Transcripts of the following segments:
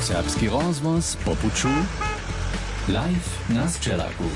Serbski rozvoz po puču live na Sčelaku.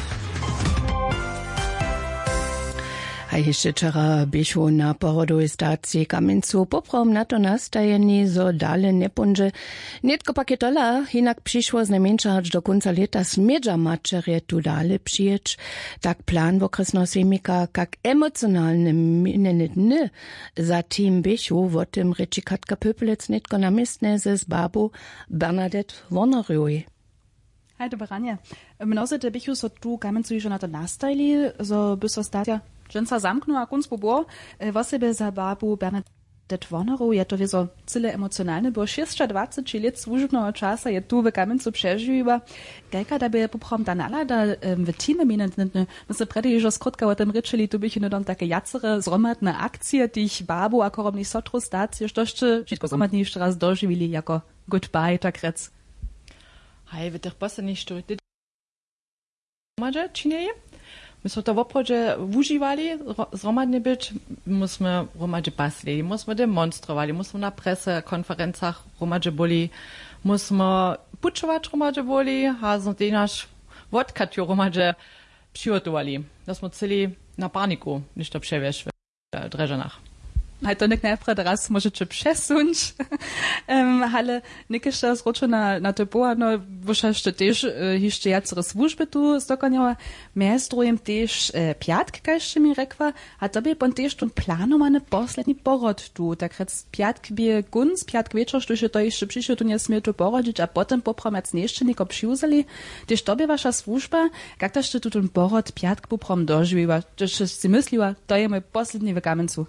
A jeszcze wczoraj biechu na porodowej stacji Kamieńcu poprom na to nastajeni, zo dale nie punże. Nietko pakietola, inak przyszło z najmniejsza do końca lata smierza maczerie tu dale przyjeć. Tak plan w okresno semika, jak emocjonalne minne dny za tym biechu, o tym reči Katka Pöpelec nietko namistne z babu Bernadette Woneröj. Hej, dobre ranie. Mnoze te biechu so tu Kamieńcu już na to nastajli, zo by so statia Dżęca zamknęła kunc było, w osobie za babu Bernadette Woneröj je to wieso cyle emocjonalne, bo 26 lat służbnego czasu je tu w Kamieńcu przeżyła. Gajka da by poprom danala, da w teamie minętne, my se predy już skrótka o tym ryczyli, tu bych no takie jacere zromadne akcje, tych babu, a korobni sotru stacje, sztoście wszystko zromadnie jeszcze raz dożywili jako goodbye, tak rec. Hej, wy tych posta nie sztury. Czynieje? My smo to v obchodě užívali, zromadne byť, musíme romadže pasli, musíme demonstrovali, musíme na presekonferencach romadže boli, musíme pučovať romadže boli, a sme tej náš vodkaťu romadže přihotovali. To sme celi na paniku, než to převieš v Drežanach. Hej, to nek najprej raz możecie przesunąć, ale niekieś zroczy na to było, no, wyszjeszcze też jeszcze jacere służby tu zdokoniała, miastrujem też piatk, jeszcze mi rekła, a tobie pon też tu planowany posledni porod tu, tak rec piatk bie gunz, piatk wieczor, że to jeszcze przyszło tu nie smie tu porodzić, a potem popromiac jeszcze niko przyuzali, też tobie wasza służba, jak też tu ten porod piatk poprom dożywiła, też si mysliła, to je mój posledni w Kamieńcu.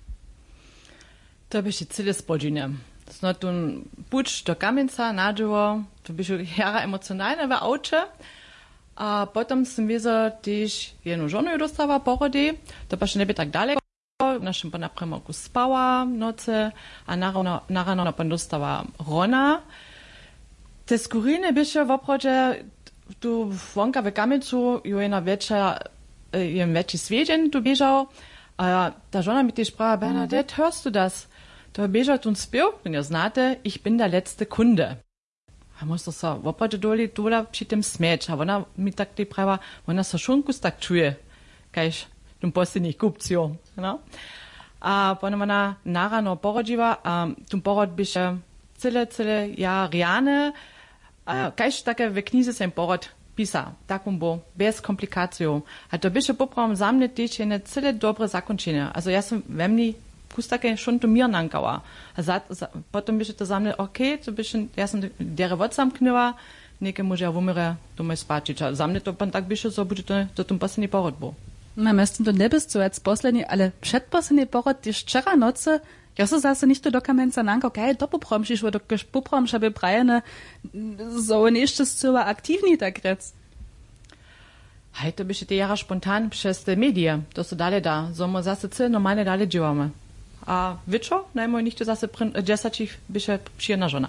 To by się cyle spodzinę. Snad tu puć do Kamieńca nadżyło, to by się jara emocjonalne w aucie, a potem sam wieso też jedną żonę dostała porody, to pa się nie by tak daleko, w naszym pana premorku spała noce, a na rano pan dostała rona. Te skuriny by się w obchodzie tu wonka w Kamieńcu jedna wieczny swiedzień tu bieżał, a ta żona mi też sprała, Bernadette, hörst du das? To bieža tun spiew, wenn ihr znate, ich bin der letzte Kunde. A muss das so, wopłacie doli dola przy tym smieć, a ona mi tak tej prawa, ona so szunkus tak czuje, kajś tym posledních kupcją, no. A potem ona narano porodziła, a tym porod byše cyle ja riane, a kajś takie w knize sem porod pisa, takum bo, bez komplikacji. A to byše poprawom za mnie też jedne cyle dobre zakończenie. Also ja sam we mnie pustake schon to mir nankała. A potem by się to za mnie, okej, to by się, ja sam dere wod zamknęła, niekie może ja wumere do mnie spaczyć. A za mnie to pan tak by się so, bude to tym posledni porod był. Na mestem to nie bez co jak posledni, ale przedposledni porod też wczoraj nocy, ja so zase nicht do Kamieńca nankał, kaj to popromšiš, bo dokaż popromš, aby prajene so jeszcze zcela aktywni tak rec. Hej, to by się te jara spontan przez te media, to so dalej da, so mo zase cel normalne dalej działamy. A wieczor, najmniej nicht zase dziesacich by się przyjemna żona.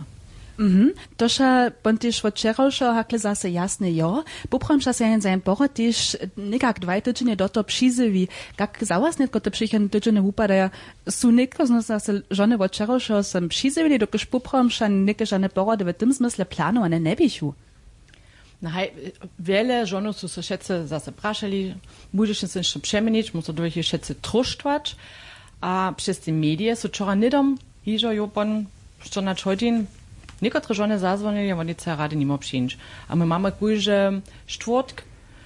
Toša pontiš od včerajšo hakle zase jasne jo, popromša se jen zajem porod tiš nekak 2 tygodnie do to přizevi, kak zawas netko te přichen tygodnie upadaja, su nekko zase žone od včerajšo sem přizevili, dokaž popromša neke žane porody v tym smysle planowane ne bichu. No hej, wiele żonów su se šetce zase prašali, budeš se jeszcze przemienić, muszę do ich šetce truštwać, a przez te media su wczoraj nidom, hižo jo pon 14 hodin, niektóre żony zadzwonili, a oni se rady nimo przyjść. A my mamy kujże czwartk,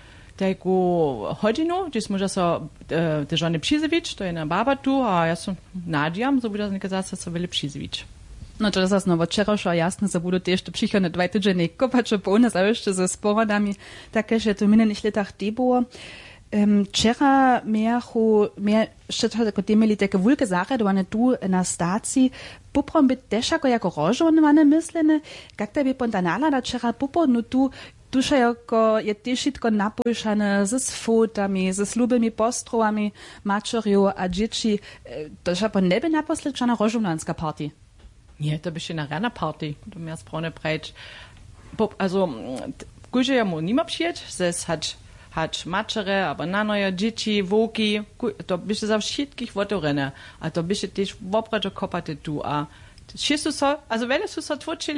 taką hodinu, gdzie może so te żony przyzywić, to jest na baba tu, a ja sam nadziam, so bude niektóre zase so wiele przyzywić. No to zase no, včerajšo jasne, że budú też przychodne 2 tygodnie kopać, bo u nas jeszcze ze sporodami, takie, że to w minionych latach te było. Wczoraj jeszcze tylko mieli takie wielkie zaradowane tu na stacji, poprom by też jako rożowane myslene, jak to by pontanala da wczoraj popodnu tu, tuż jako je też wszystko napolszane ze fotami, ze slubymi postrowami, maczeriów a dzieci, to się po niebie naposlečana rożowanska party. Nie, to by się na rana party, to miał sprawne brać. Also, gdzie ja mu nima przyjeć, zes hać maczere, aber na noje dzieci, woki, to by się za wszystkich wotorene, a to by się też w obradzie kopate tu, a wszyscy so, also wiele su so tłoczyli,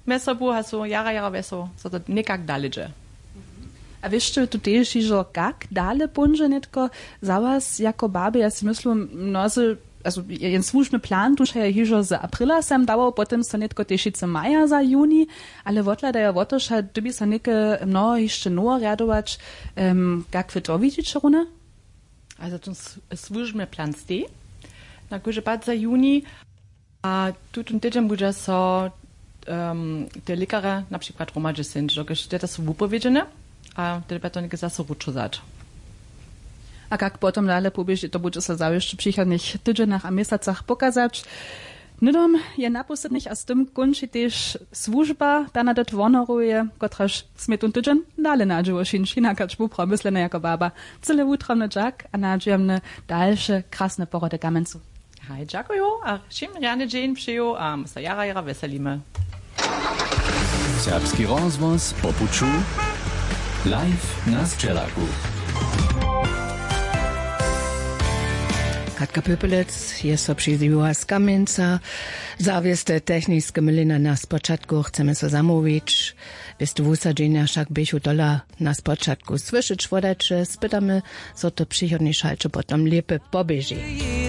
mesobu, hasu jara weso, so to nekak dalej. A wiesz, tu też, że jak dalej będzie netko za was jako baby, ja si myślę, mnozy, also jen służny plan, tu się już z aprila sam dało, potem so netko też maja za juni, ale odladają o to, że tu by so neke mnoho jeszcze nowo radować, jak wy to widzicie, Rune? Also ten służny plan stej, na górze pad za juni, a tu ten tydzień będzie so te lekare na przykład romadže sind, że to są wypowiedziane, a te to nie zase ruczozać. A jak potem dalej pobieży, to będzie się za jeszcze przychodnych tydzieniach a miesacach pokazać. Nidom je naposlednych, a z tym kończy też służba, dana do dwonoruje, kotraż sme ten tydzień dalej nadziło szynszina, kacz pomyślena jako baba. Cyle utramny Jack, a nadziemne dalsze krasne porody Kamencu. Hej, dziękuję, a czym rany dzień przyjął, a my się jara weselimy. Serbski rozvoz po puču live na Sčelaku. Katka Pöpelec jest so przyzywa z Kamieńca. Zawieste techniskie mylina na spoczatku chcemy so zamówić. Jest to wusadzenia wszak bychu dola na spoczatku słyszeć wodacze. Spytamy, co to przychodni szalcze potem lepiej pobieży.